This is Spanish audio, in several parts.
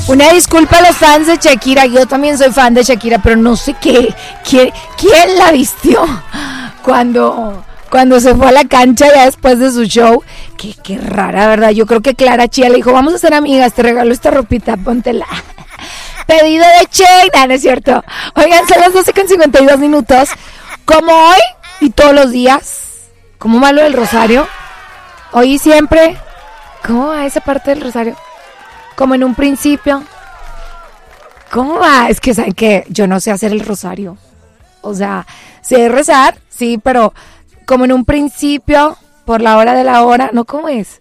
Una disculpa a los fans de Shakira, yo también soy fan de Shakira, pero no sé quién la vistió cuando se fue a la cancha ya después de su show. Qué rara, ¿verdad? Yo creo que Clara Chía le dijo, vamos a ser amigas, te regalo esta ropita, póntela. Pedido de Shane, no es cierto. Oigan, son las 12:52. Como hoy y todos los días, como malo del rosario, hoy y siempre, ¿cómo va esa parte del rosario? Como en un principio. ¿Cómo va? Es que saben que yo no sé hacer el rosario. O sea, sé rezar, sí, pero como en un principio, por la hora de la hora, ¿no? ¿Cómo es?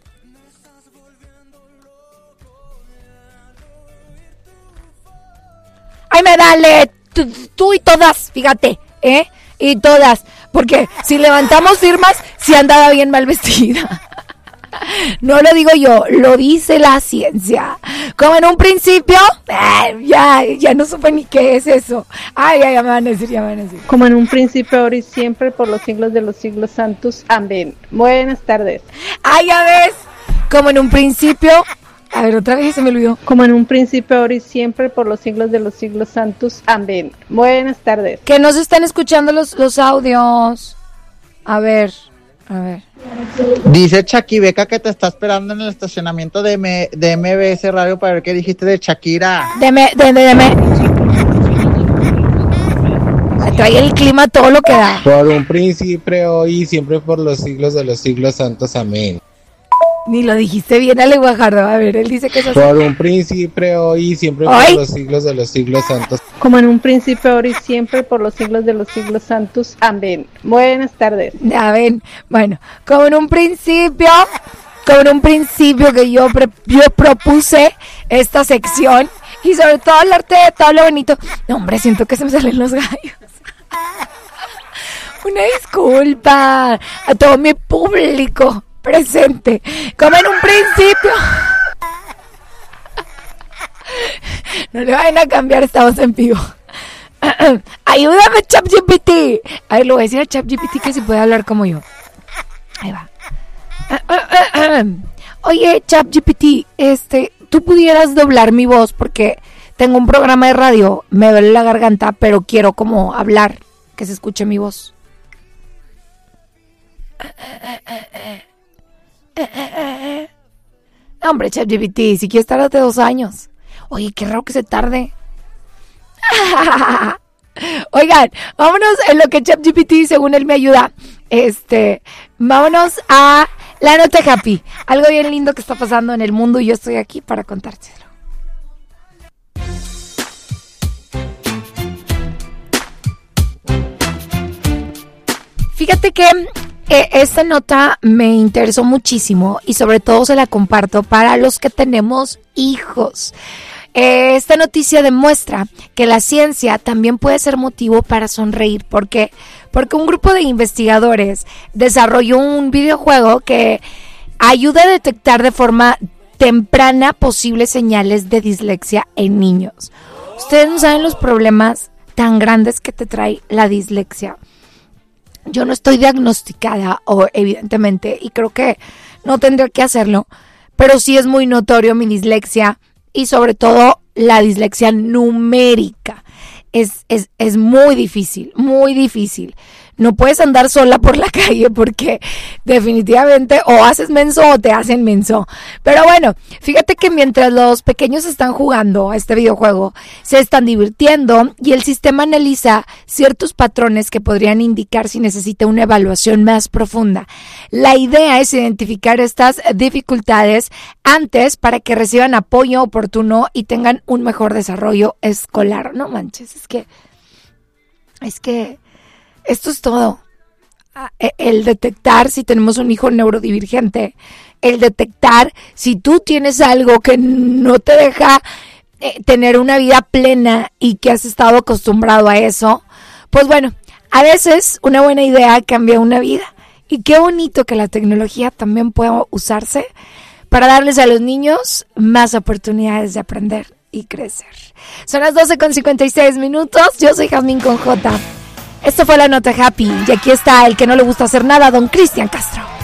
Ay, me dale, tú y todas, fíjate, y todas, porque si levantamos firmas, si andaba bien mal vestida. No lo digo yo, lo dice la ciencia. Como en un principio, ya no supe ni qué es eso. Ay, ya me van a decir. Como en un principio, ahora y siempre, por los siglos de los siglos santos. Amén. Buenas tardes. Ay, ya ves. Como en un principio. A ver, otra vez se me olvidó. Como en un principio, ahora y siempre, por los siglos de los siglos santos. Amén. Buenas tardes. Que no se están escuchando los audios. A ver. Dice Chaquibeca que te está esperando en el estacionamiento de MBS Radio para ver qué dijiste de Shakira. Deme. Trae el clima todo lo que da. Por un príncipe hoy y siempre por los siglos de los siglos santos. Amén. Ni lo dijiste bien, Ale Guajardo. A ver, él dice que es así. Por un príncipe hoy y siempre por los siglos de los siglos santos. Como en un principio, ahora y siempre, por los siglos de los siglos santos. Amén. Buenas tardes. Ya ven, bueno, como en un principio que yo propuse esta sección y sobre todo hablarte de todo lo bonito. No, hombre, siento que se me salen los gallos. Una disculpa a todo mi público presente. Como en un principio. No le vayan a cambiar, estamos en vivo. Ayúdame, ChatGPT. A ver, lo voy a decir a ChatGPT que si puede hablar como yo. Ahí va. Oye, ChatGPT, tú pudieras doblar mi voz porque tengo un programa de radio, me duele la garganta, pero quiero como hablar, que se escuche mi voz. Hombre, ChatGPT, si quieres tardarte 2 años. Oye, qué raro que se tarde. Oigan, vámonos en lo que ChatGPT, según él me ayuda. Vámonos a la nota happy. Algo bien lindo que está pasando en el mundo y yo estoy aquí para contártelo. Fíjate que esta nota me interesó muchísimo y sobre todo se la comparto para los que tenemos hijos. Esta noticia demuestra que la ciencia también puede ser motivo para sonreír. ¿Por qué? Porque un grupo de investigadores desarrolló un videojuego que ayuda a detectar de forma temprana posibles señales de dislexia en niños. Ustedes no saben los problemas tan grandes que te trae la dislexia. Yo no estoy diagnosticada, evidentemente, y creo que no tendría que hacerlo, pero sí es muy notorio mi dislexia y sobre todo la dislexia numérica. Es muy difícil, muy difícil. No puedes andar sola por la calle porque definitivamente o haces menso o te hacen menso. Pero bueno, fíjate que mientras los pequeños están jugando a este videojuego, se están divirtiendo y el sistema analiza ciertos patrones que podrían indicar si necesita una evaluación más profunda. La idea es identificar estas dificultades antes para que reciban apoyo oportuno y tengan un mejor desarrollo escolar. No manches, es que esto es todo. El detectar si tenemos un hijo neurodivergente, el detectar si tú tienes algo que no te deja tener una vida plena y que has estado acostumbrado a eso, pues bueno, a veces una buena idea cambia una vida. Y qué bonito que la tecnología también pueda usarse para darles a los niños más oportunidades de aprender y crecer. Son las 12:56. Yo soy Jazmín con J. Esto fue la nota happy y aquí está el que no le gusta hacer nada, don Cristian Castro.